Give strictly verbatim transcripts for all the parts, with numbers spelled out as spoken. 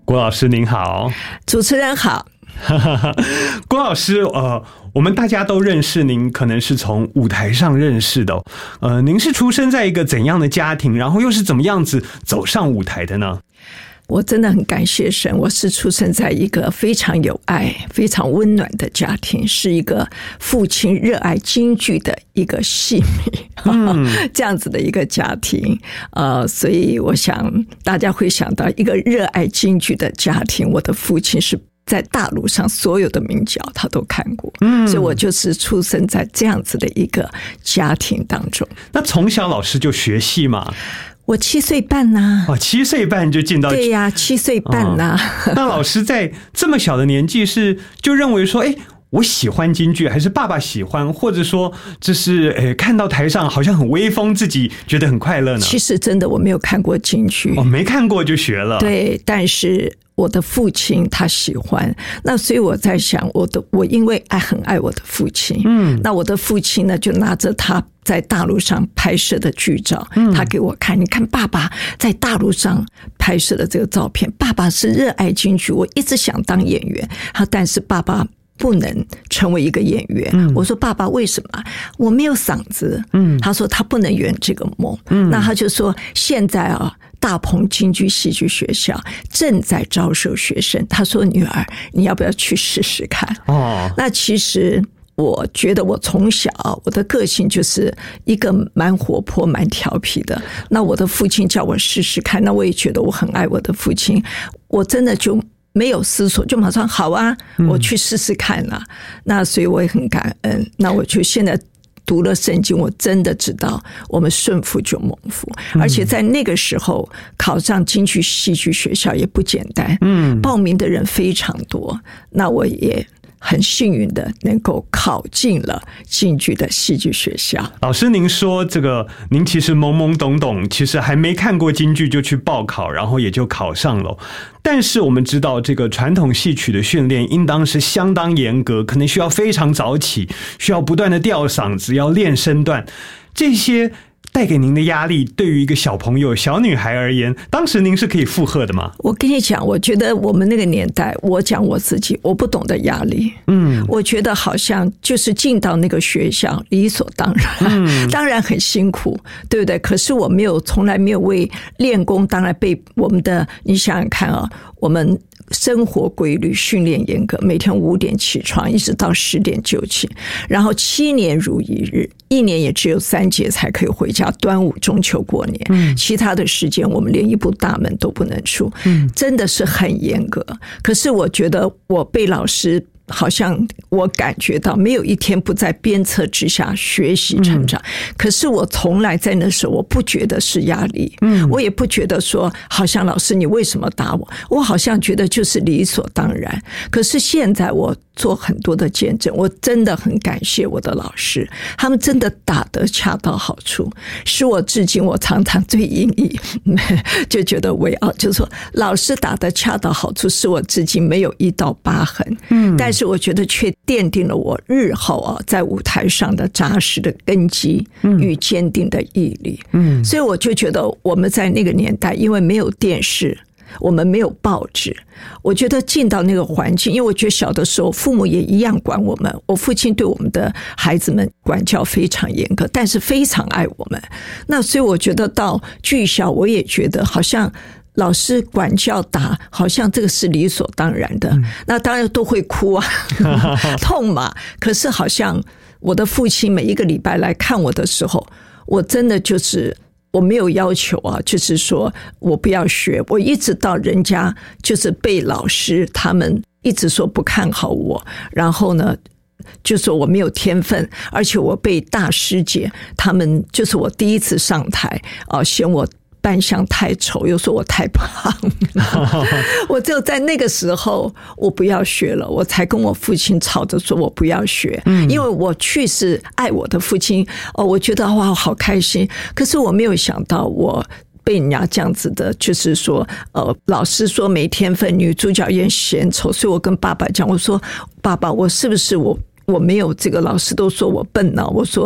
郭老师您好。 主持人好。 郭老师，呃，我们大家都认识您，可能是从舞台上认识的、哦。呃，您是出生在一个怎样的家庭，然后又是怎么样子走上舞台的呢？ 我真的很感谢神，我是出生在一个非常有爱、非常温暖的家庭，是一个父亲热爱京剧的一个戏迷、嗯、这样子的一个家庭。呃，所以我想大家会想到一个热爱京剧的家庭，我的父亲是在大陆上所有的名角他都看过、嗯、所以我就是出生在这样子的一个家庭当中。 那从小老师就学戏吗？ 我七岁半呐、啊哦，七岁半就进到对呀、啊，七岁半呐、啊哦。那老师在这么小的年纪是就认为说，哎，我喜欢京剧，还是爸爸喜欢，或者说这是诶看到台上好像很威风，自己觉得很快乐呢？ 其实真的我没有看过京剧， 哦，没看过就学了。 对，但是我的父亲他喜欢，那所以我在想，我的我因为爱很爱我的父亲，嗯，那我的父亲呢就拿着他在大陆上拍摄的剧照，他给我看，你看爸爸在大陆上拍摄的这个照片，爸爸是热爱京剧，我一直想当演员，但是爸爸不能成为一个演员、嗯、我说爸爸为什么？我没有嗓子、嗯、他说他不能圆这个梦、嗯、那他就说现在啊，大鹏京剧戏剧学校正在招收学生，他说女儿你要不要去试试看、哦、那其实我觉得我从小我的个性就是一个蛮活泼蛮调皮的，那我的父亲叫我试试看，那我也觉得我很爱我的父亲，我真的就没有思索，就马上好啊，我去试试看啊、嗯、那所以我也很感恩，那我就现在读了圣经，我真的知道我们顺服就蒙福、嗯、而且在那个时候考上京剧戏剧学校也不简单，嗯，报名的人非常多，那我也很幸运的能够考进了京剧的戏剧学校。 老师您说这个您其实懵懵懂懂，其实还没看过京剧就去报考，然后也就考上了，但是我们知道这个传统戏曲的训练应当是相当严格，可能需要非常早起，需要不断的吊嗓子，要练身段，这些带给您的压力对于一个小朋友小女孩而言，当时您是可以负荷的吗？ 我跟你讲，我觉得我们那个年代，我讲我自己，我不懂得压力，嗯，我觉得好像就是进到那个学校理所当然、嗯、当然很辛苦，对不对？可是我没有从来没有为练功，当然被我们的，你想想看啊，我们生活规律训练严格，每天五点起床一直到十点就寝，然后七年如一日，一年也只有三节才可以回家，端午中秋过年、嗯、其他的时间我们连一步大门都不能出、嗯、真的是很严格。可是我觉得我被老师好像我感觉到没有一天不在鞭策之下学习成长、嗯、可是我从来在那时候我不觉得是压力、嗯、我也不觉得说好像老师你为什么打我，我好像觉得就是理所当然。可是现在我做很多的见证，我真的很感谢我的老师，他们真的打得恰到好处，使我至今我常常最隐逸就觉得为傲，就是说老师打得恰到好处，使我至今没有一道疤痕，嗯，但是我觉得却奠定了我日后啊在舞台上的扎实的根基与坚定的毅力。嗯，所以我就觉得我们在那个年代，因为没有电视，我们没有报纸，我觉得进到那个环境，因为我觉得小的时候父母也一样管我们，我父亲对我们的孩子们管教非常严格，但是非常爱我们。那所以我觉得到剧校，我也觉得好像老师管教打，好像这个是理所当然的、嗯、那当然都会哭啊痛嘛，可是好像我的父亲每一个礼拜来看我的时候，我真的就是我没有要求啊，就是说我不要学，我一直到人家就是被老师他们一直说不看好我，然后呢就说我没有天分，而且我被大师姐他们就是我第一次上台啊，嫌我扮相太丑，又说我太胖我只有在那个时候我不要学了，我才跟我父亲吵着说我不要学、嗯、因为我去是爱我的父亲、哦、我觉得哇好开心，可是我没有想到我被人家这样子的，就是说呃，老师说没天分，女主角演嫌丑，所以我跟爸爸讲，我说爸爸我是不是我我没有这个，老师都说我笨呢、啊，我说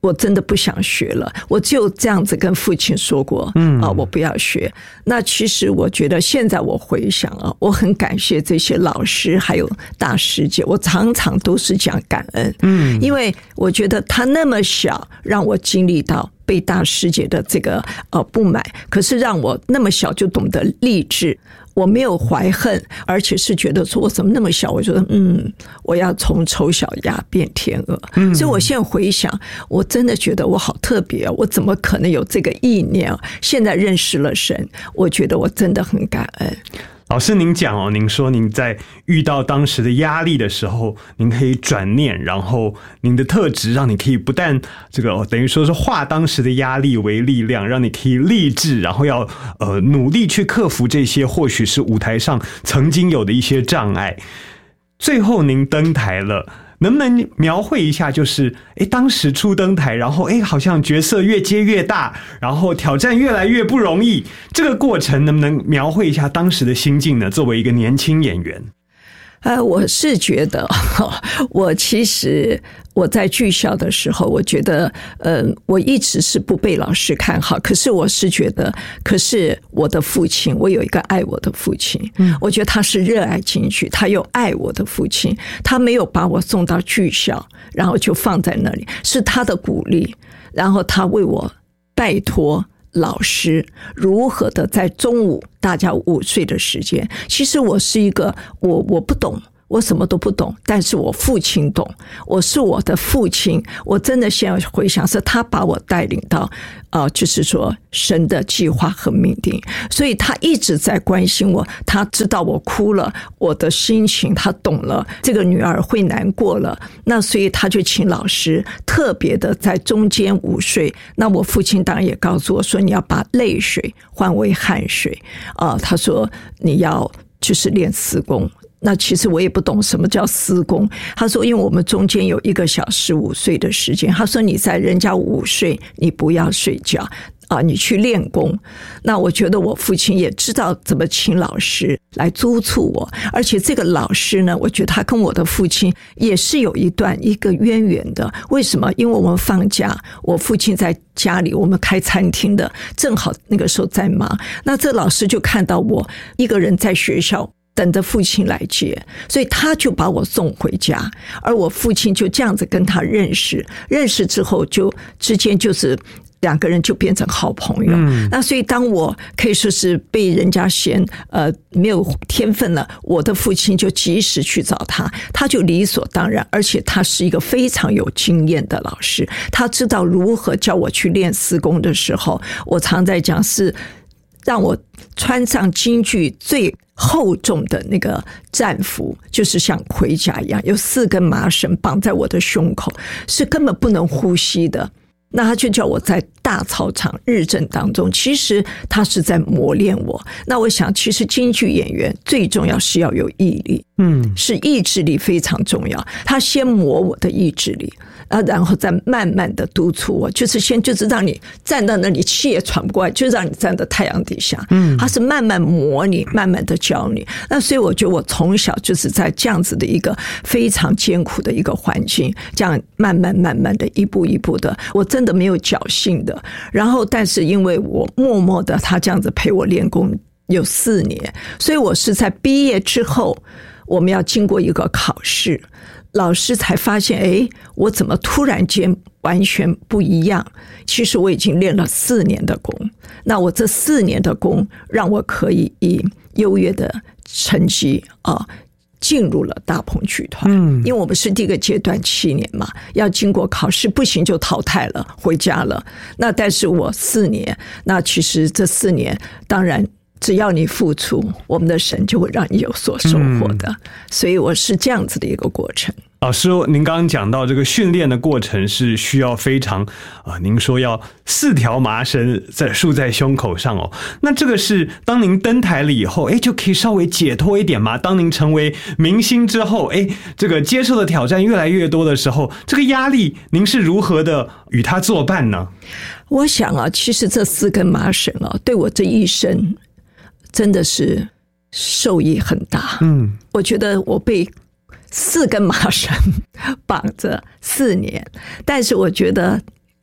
我真的不想学了，我就这样子跟父亲说过，嗯啊，我不要学。那其实我觉得现在我回想啊，我很感谢这些老师还有大师姐，我常常都是讲感恩，嗯，因为我觉得他那么小，让我经历到被大师姐的这个呃不满，可是让我那么小就懂得励志。我没有怀恨，而且是觉得说我怎么那么小，我觉得嗯，我要从丑小鸭变天鹅。嗯，所以我现在回想，我真的觉得我好特别，我怎么可能有这个意念？现在认识了神，我觉得我真的很感恩。 老师您讲哦，您说您在遇到当时的压力的时候，您可以转念，然后您的特质让你可以不但这个、哦、等于说是化当时的压力为力量，让你可以励志，然后要呃努力去克服这些或许是舞台上曾经有的一些障碍。最后您登台了，能不能描绘一下，就是哎，当时初登台，然后哎，好像角色越接越大，然后挑战越来越不容易，这个过程能不能描绘一下当时的心境呢？作为一个年轻演员。 呃，我是觉得，我其实我在剧校的时候，我觉得，呃，我一直是不被老师看好。可是我是觉得，可是我的父亲，我有一个爱我的父亲，嗯，我觉得他是热爱京剧，他又爱我的父亲，他没有把我送到剧校，然后就放在那里，是他的鼓励，然后他为我拜托老师如何的在中午大家午睡的时间，其实我是一个我我不懂，我什么都不懂，但是我父亲懂，我是我的父亲，我真的现在回想是他把我带领到呃，就是说神的计划和命定，所以他一直在关心我，他知道我哭了，我的心情他懂了，这个女儿会难过了，那所以他就请老师特别的在中间午睡。那我父亲当然也告诉我说，你要把泪水换为汗水啊、呃，他说你要就是练司功。那其实我也不懂什么叫司功，他说因为我们中间有一个小时午睡的时间，他说你在人家午睡你不要睡觉啊，你去练功。那我觉得我父亲也知道怎么请老师来督促我，而且这个老师呢，我觉得他跟我的父亲也是有一段一个渊源的。为什么？因为我们放假，我父亲在家里，我们开餐厅的，正好那个时候在忙，那这老师就看到我一个人在学校等着父亲来接，所以他就把我送回家，而我父亲就这样子跟他认识，认识之后就之间就是两个人就变成好朋友。嗯、那所以当我可以说是被人家嫌呃没有天分了，我的父亲就及时去找他，他就理所当然，而且他是一个非常有经验的老师，他知道如何教我去练司功的时候，我常在讲是让我穿上京剧最厚重的那个战服，就是像盔甲一样，有四根麻绳绑在我的胸口，是根本不能呼吸的。那他就叫我在大操场日正当中，其实他是在磨练我。那我想其实京剧演员最重要是要有毅力，嗯，是意志力非常重要。他先磨我的意志力，然后再慢慢的督促我，就是先就是让你站到那里气也喘不过来，就让你站在太阳底下，嗯，他是慢慢磨你，慢慢的教你。那所以我觉得我从小就是在这样子的一个非常艰苦的一个环境，这样慢慢慢慢的一步一步的，我真的没有侥幸的。然后但是因为我默默的他这样子陪我练功有四年，所以我是在毕业之后我们要经过一个考试，老师才发现，哎，我怎么突然间完全不一样？其实我已经练了四年的功，那我这四年的功让我可以以优越的成绩啊进入了大鹏剧团。嗯，因为我们是第一个阶段七年嘛，要经过考试，不行就淘汰了，回家了。那但是我四年，那其实这四年当然。只要你付出，我们的神就会让你有所收获的。嗯、所以我是这样子的一个过程。 老师，您刚刚讲到这个训练的过程是需要非常啊、呃，您说要四条麻绳在束在胸口上哦。那这个是当您登台了以后，哎，就可以稍微解脱一点吗？当您成为明星之后，哎，这个接受的挑战越来越多的时候，这个压力您是如何的与它作伴呢？ 我想啊，其实这四根麻绳啊，对我这一生真的是受益很大。嗯，我觉得我被四根麻绳绑着四年，但是我觉得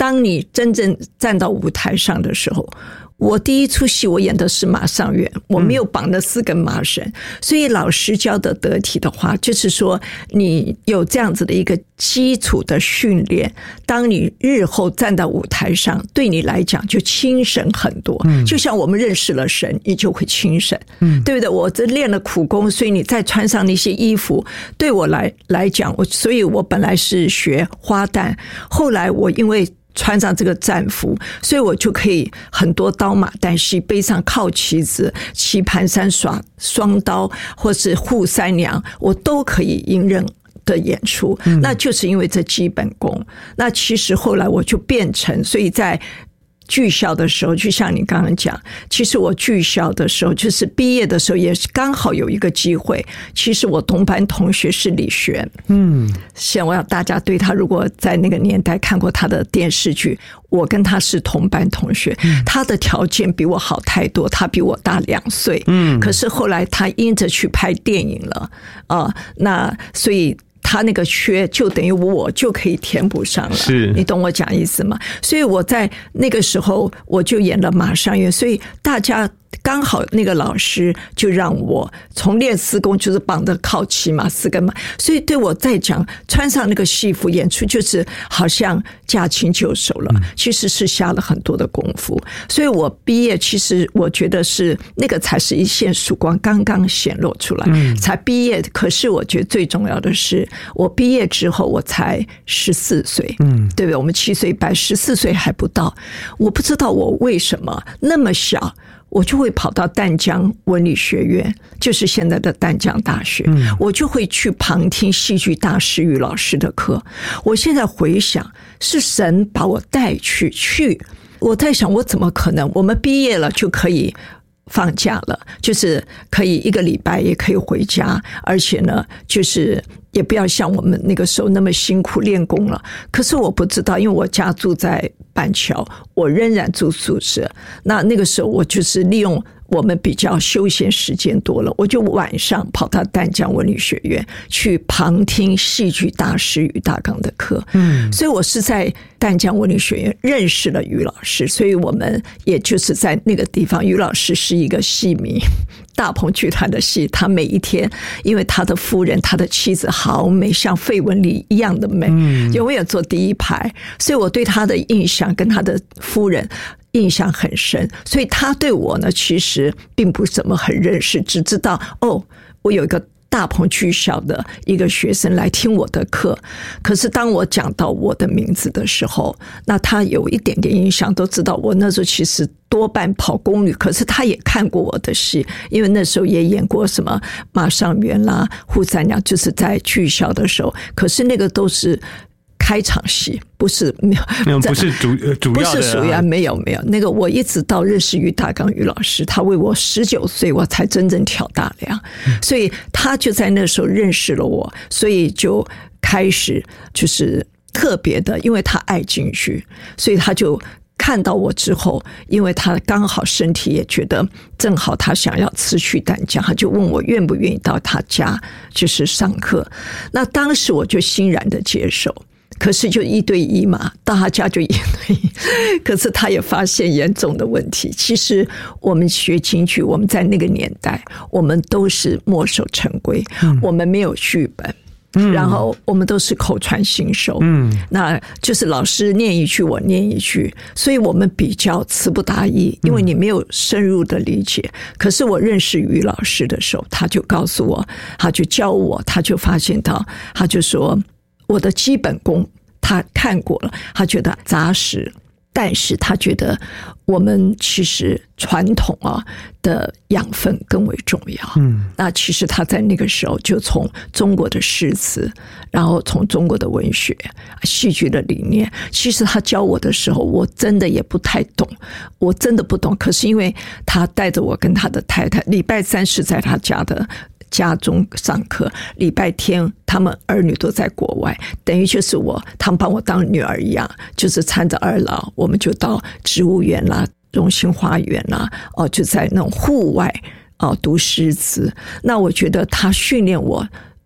当你真正站到舞台上的时候，我第一出戏我演的是马上元，我没有绑了四根麻绳，嗯、所以老师教的得体的话，就是说你有这样子的一个基础的训练，当你日后站到舞台上，对你来讲就轻省很多。嗯、就像我们认识了神，你就会轻省，嗯、对不对？我这练了苦功，所以你再穿上那些衣服，对我来来讲，我所以我本来是学花旦，后来我因为穿上这个战服，所以我就可以很多刀马旦戏，背上靠旗子，棋盘山耍双刀，或是扈三娘，我都可以迎刃的演出。嗯、那就是因为这基本功。那其实后来我就变成，所以在剧校的时候，就像你刚刚讲，其实我剧校的时候，就是毕业的时候，也是刚好有一个机会。其实我同班同学是李璇，嗯，希望大家对他，如果在那个年代看过他的电视剧，我跟他是同班同学，嗯、他的条件比我好太多，他比我大两岁，嗯，可是后来他因着去拍电影了，啊、呃，那所以。他那个缺就等于我就可以填补上了， 是你懂我讲意思吗？所以我在那个时候我就演了马上元，所以大家刚好那个老师就让我从练四功，就是绑的靠旗嘛，四根嘛，所以对我在讲穿上那个戏服演出，就是好像驾轻就熟了，其实是下了很多的功夫。所以我毕业，其实我觉得是那个才是一线曙光刚刚显露出来，嗯、才毕业。可是我觉得最重要的是，我毕业之后我才十四岁，嗯，对不对？我们七岁半，十四岁还不到，我不知道我为什么那么小。我就会跑到淡江文理学院，就是现在的淡江大学，嗯、我就会去旁听戏剧大师于老师的课。我现在回想，是神把我带去去。我在想，我怎么可能？我们毕业了就可以放假了，就是可以一个礼拜也可以回家，而且呢，就是也不要像我们那个时候那么辛苦练功了。可是我不知道，因为我家住在板桥，我仍然住宿舍。那那个时候我就是利用我们比较休闲时间多了，我就晚上跑到淡江文理学院去旁听戏剧大师于大刚的课。嗯，所以我是在淡江文理学院认识了于老师，所以我们也就是在那个地方，于老师是一个戏迷，大鹏剧团的戏，他每一天，因为他的夫人，他的妻子好美，像费雯丽一样的美，嗯、永远坐第一排，所以我对他的印象跟他的夫人印象很深，所以他对我呢，其实并不怎么很认识，只知道哦，我有一个大鹏剧校的一个学生来听我的课。可是当我讲到我的名字的时候，那他有一点点印象，都知道我那时候其实多半跑宫女，可是他也看过我的戏，因为那时候也演过什么马上元啦、扈三娘，就是在剧校的时候，可是那个都是开场戏，不是没有， 不是主主要的， 不是主要，没有没有。那个我一直到认识于大刚于老师，他为我十九岁，我才真正挑大梁，嗯、所以他就在那时候认识了我，所以就开始就是特别的，因为他爱京剧，所以他就看到我之后，因为他刚好身体也觉得正好，他想要辞去淡江，他就问我愿不愿意到他家就是上课。那当时我就欣然的接受。可是就一对一嘛，到他家就一对一。可是他也发现严重的问题。其实我们学京剧，我们在那个年代，我们都是墨守成规，嗯、我们没有剧本。嗯、然后我们都是口传心授，嗯，那就是老师念一句我念一句，所以我们比较词不达意，因为你没有深入的理解。嗯、可是我认识于老师的时候，他就告诉我，他就教我，他就发现到，他就说我的基本功他看过了，他觉得扎实。但是他觉得我们其实传统啊的养分更为重要。嗯，那其实他在那个时候就从中国的诗词，然后从中国的文学、戏剧的理念，其实他教我的时候，我真的也不太懂，我真的不懂。可是因为他带着我跟他的太太，礼拜三是在他家的家中上课，礼拜天他们儿女都在国外，等于就是我，他们把我当女儿一样，就是搀着二老，我们就到植物园啦、荣兴花园啦，哦，就在那种户外哦读诗词。那我觉得他训练我，我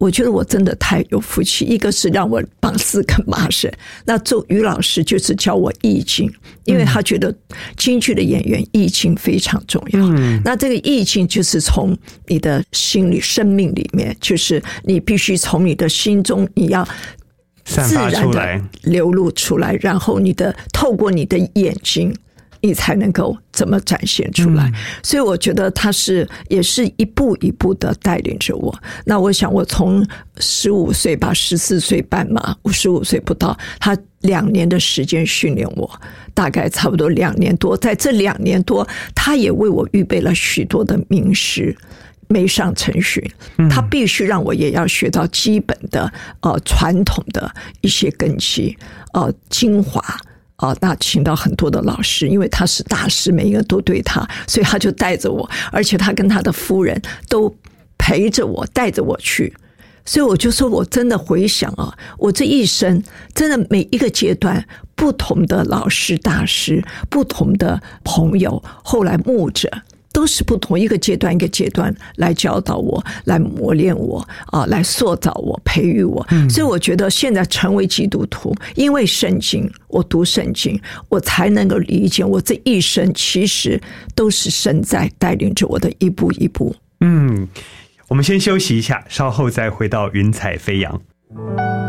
我觉得我真的太有福气。一个是让我绑四根麻绳，那做于老师就是教我意境，因为他觉得京剧的演员意境非常重要。嗯、那这个意境就是从你的心里、生命里面，就是你必须从你的心中，你要自然的流露出来，然后你的透过你的眼睛，你才能够怎么展现出来。嗯、所以我觉得他是也是一步一步的带领着我。那我想我从十五岁吧，十四岁半嘛，我十五岁不到，他两年的时间训练我，大概差不多两年多。在这两年多，他也为我预备了许多的名师。没上成训，他必须让我也要学到基本的呃传统的一些根基呃精华啊、呃，那请到很多的老师，因为他是大师，每一个都对他，所以他就带着我，而且他跟他的夫人都陪着我，带着我去。所以我就说，我真的回想啊，我这一生真的每一个阶段，不同的老师、大师，不同的朋友，后来牧者。都是不同一个阶段一个阶段来教导我，来磨练我啊，来塑造我，培育我。嗯、所以我觉得现在成为基督徒，因为圣经，我读圣经，我才能够理解我这一生其实都是神在带领着我的一步一步。 嗯，我们先休息一下，稍后再回到云彩飞扬。